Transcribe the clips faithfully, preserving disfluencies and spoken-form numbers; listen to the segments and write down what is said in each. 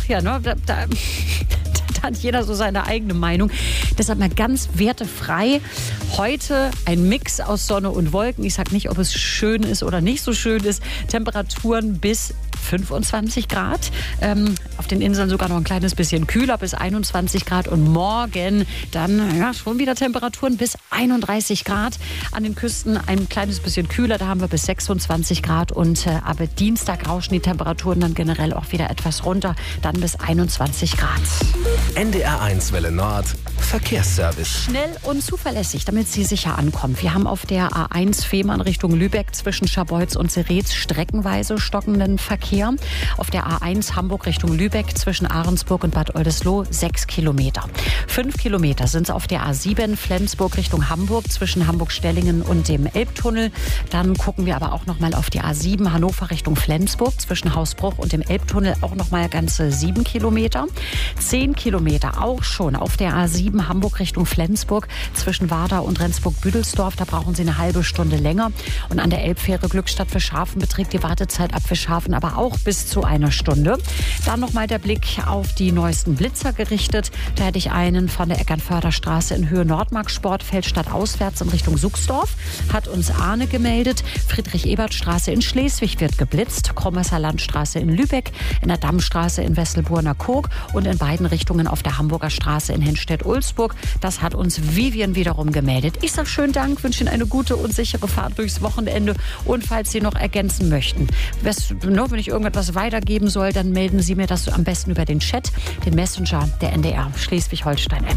sag ja, ne, da, da, da hat jeder so seine eigene Meinung. Deshalb mal ganz wertefrei. Heute ein Mix aus Sonne und Wolken. Ich sag nicht, ob es schön ist oder nicht so schön ist. Temperaturen bis fünfundzwanzig Grad. Ähm, auf den Inseln sogar noch ein kleines bisschen kühler, bis einundzwanzig Grad. Und morgen dann ja, schon wieder Temperaturen bis einunddreißig Grad. An den Küsten ein kleines bisschen kühler, da haben wir bis sechsundzwanzig Grad. Und äh, aber Dienstag rauschen die Temperaturen dann generell auch wieder etwas runter, dann bis einundzwanzig Grad. N D R eins Welle Nord, Verkehrsservice. Schnell und zuverlässig, damit Sie sicher ankommen. Wir haben auf der A eins Fehmarn Richtung Lübeck zwischen Scharbeutz und Seretz streckenweise stockenden Verkehr. Auf der A eins Hamburg Richtung Lübeck zwischen Ahrensburg und Bad Oldesloe sechs Kilometer. Fünf Kilometer sind es auf der A sieben Flensburg Richtung Hamburg zwischen Hamburg-Stellingen und dem Elbtunnel. Dann gucken wir aber auch noch mal auf die A sieben Hannover Richtung Flensburg zwischen Hausbruch und dem Elbtunnel auch noch mal ganze sieben Kilometer. Zehn Kilometer auch schon auf der A sieben Hamburg Richtung Flensburg zwischen Warda und Rendsburg-Büdelsdorf. Da brauchen Sie eine halbe Stunde länger. Und an der Elbfähre Glückstadt Fischhafen beträgt die Wartezeit ab Fischhafen aber auch bis zu einer Stunde. Dann noch mal der Blick auf die neuesten Blitzer gerichtet. Da hätte ich einen von der Eckernförderstraße in Höhe Nordmark-Sportfeld statt auswärts in Richtung Suchsdorf. Hat uns Arne gemeldet. Friedrich-Ebert-Straße in Schleswig wird geblitzt. Kromesser Landstraße in Lübeck, in der Dammstraße in Wesselburner-Koog und in beiden Richtungen auf der Hamburger Straße in Henstedt-Ulzburg. Das hat uns Vivian wiederum gemeldet. Ich sage schönen Dank, wünsche Ihnen eine gute und sichere Fahrt durchs Wochenende. Und falls Sie noch ergänzen möchten, wenn ich irgendetwas weitergeben soll, dann melden Sie mir das am besten über den Chat, den Messenger der N D R Schleswig-Holstein-App.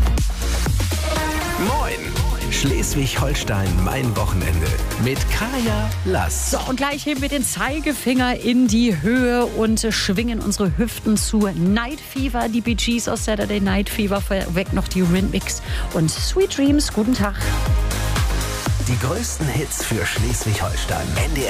Moin! Schleswig-Holstein, mein Wochenende mit Kaya Lass. So, und gleich heben wir den Zeigefinger in die Höhe und schwingen unsere Hüften zu Night Fever. Die Bee Gees aus Saturday Night Fever, vorweg noch die Rhythmics und Sweet Dreams. Guten Tag. Die größten Hits für Schleswig-Holstein. N D R